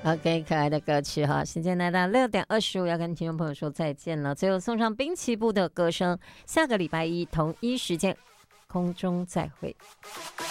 OK， 可爱的歌曲哈。时间来到6:25，要跟听众朋友说再见了。最后送上滨崎步的歌声，下个礼拜一同一时间空中再会。